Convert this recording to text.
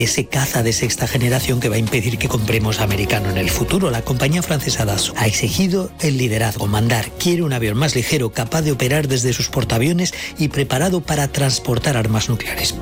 ese caza de sexta generación que va a impedir que compremos americano en el futuro. La compañía francesa Dassault ha exigido el liderazgo. Mandar quiere un avión más ligero, capaz de operar desde sus portaaviones y preparado para transportar armas nucleares.